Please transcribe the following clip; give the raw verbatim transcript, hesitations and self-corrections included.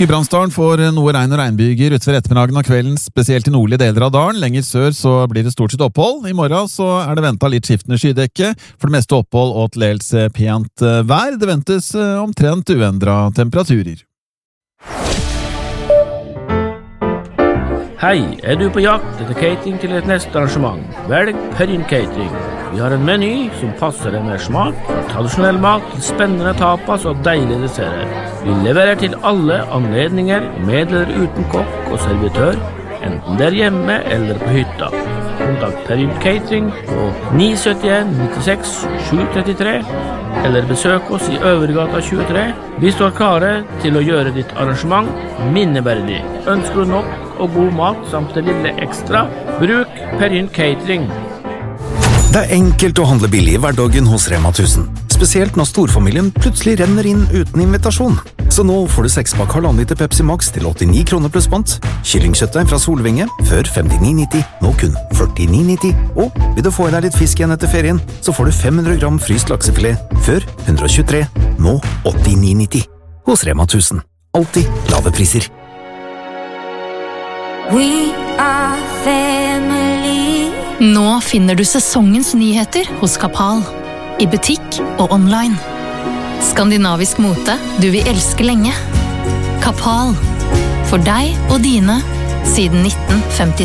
Gudbrandsdalen får noe regn og regnbyger utover ettermiddagen og kvelden, spesielt i nordlige deler av dalen. Lenger sør så blir det stort sett opphold. I morgen så er det ventet litt skiftende skydekke, for det meste opphold og til dels pent vær. Det ventes omtrent uendret temperaturer. Hei, er du på jakt etter catering til et neste arrangement? Velg Perrin Catering. Vi har en meny som passer en med smak, fra tradisjonell mat til spennende tapas og deilige desserter. Vi leverer til alle anledninger, med eller uten kokk og servitør, enten det er hjemme eller på hytta. Kontakt Perrin Catering på ni sytti en nittiseks sju trettitre, eller besøk oss i Øvergata tjuetre. Vi står klare til å gjøre ditt arrangement minneverdig. Ønsker du nok og god mat samt det lille ekstra, bruk Perrin Catering. Det er enkelt å handle billig i hverdagen hos Rema tusen. Spesielt når storfamilien plutselig renner inn uten invitasjon. Så nå får du sekspakk halvannen liter Pepsi Max til åttini kroner pluss pant. Kyllingkjøttdeig fra Solvinge, før femtini nitti, nå kun førtini nitti. Og vil du få i deg litt fisk igjen etter ferien, så får du fem hundre gram fryst laksefilet, før hundre og tjuetre, nå åttini nitti. Hos Rema tusen. Alltid lave priser. We are family. Nå finner du sesongens nyheter hos Kapal. I butikk og online. Skandinavisk mote du vil elske lenge. Kapal. For deg og dine siden nitten femti.